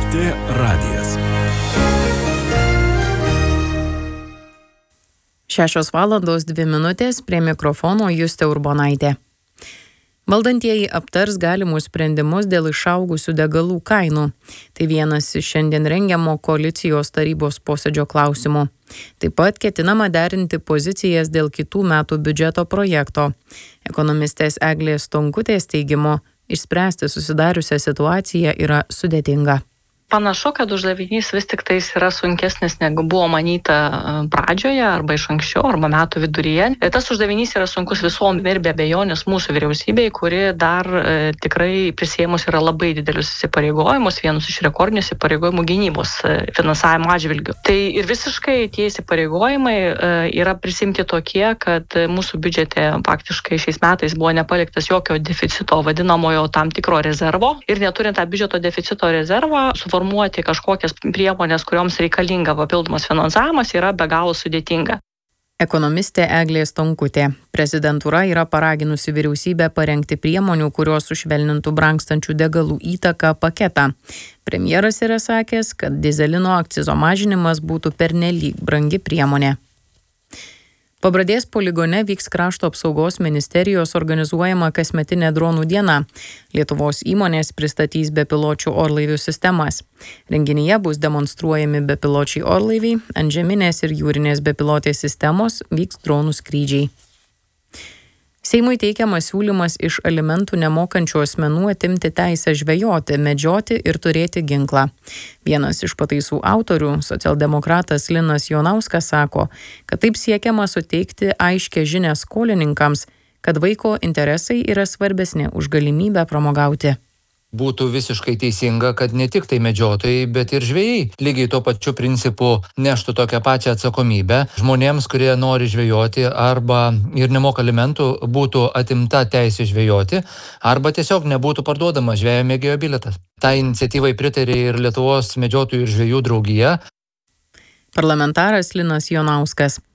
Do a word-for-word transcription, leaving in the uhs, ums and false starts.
T radijas. Šešios valandos dvi minutės, prie mikrofono Justė Urbonaitė. Valdantieji aptars galimus sprendimus dėl išaugusių degalų kainų. Tai vienas iš šiandien rengiamo koalicijos tarybos posėdžio klausimų. Taip pat ketinama derinti pozicijas dėl kitų metų biudžeto projekto. Ekonomistės Eglės Stonkutės teigimu, išspręsti susidariusią situaciją yra sudėtinga. Panašu, kad uždavinys vis tik tais yra sunkesnis, negu buvo manyta pradžioje, arba iš anksčiau, arba metų viduryje. Tas uždavinys yra sunkus visom ir be abejonės mūsų vyriausybei, kuri dar e, tikrai prisėmus yra labai didelius įsipareigojimus, vienus iš rekordinių įsipareigojimų gynybos e, finansavimo atžvilgių. Tai ir visiškai tie įsipareigojimai e, yra prisimti tokie, kad mūsų biudžete faktiškai šiais metais buvo nepaliktas jokio deficito, vadinamojo tam tikro rezervo. Ir neturint tą biudžeto deficito rezervą, suformuoti kažkokias priemonės, kurioms reikalinga papildomas finansavimas, yra be galo sudėtinga. Ekonomistė Eglė Stonkutė. Prezidentūra yra paraginusi vyriausybę parengti priemonių, kurios sušvelnintų brangstančių degalų įtaką paketą. Premjeras yra sakęs, kad dyzelino akcizo mažinimas būtų pernelyg brangi priemonė. Pabradės poligone vyks Krašto apsaugos ministerijos organizuojama kasmetinė dronų diena. Lietuvos įmonės pristatys bepiločių orlaivių sistemas. Renginyje bus demonstruojami bepiločiai orlaiviai, antžeminės ir jūrinės bepilotės sistemos, vyks dronų skrydžiai. Seimui teikiamas siūlymas iš alimentų nemokančių asmenų atimti teisę žvejoti, medžioti ir turėti ginklą. Vienas iš pataisų autorių, socialdemokratas Linas Jonauskas, sako, kad taip siekiama suteikti aiškią žinią skolininkams, kad vaiko interesai yra svarbesni už galimybę pramogauti. Būtų visiškai teisinga, kad ne tik tai medžiotojai, bet ir žvejai lygiai tuo pačiu principu neštų tokią pačią atsakomybę. Žmonėms, kurie nori žvejoti arba ir nemoka alimentų, būtų atimta teisė žvejoti arba tiesiog nebūtų parduodama žvejo mėgėjo bilietas. Tai iniciatyvai pritarė ir Lietuvos medžiotojų ir žvejų draugija. Parlamentaras Linas Jonauskas.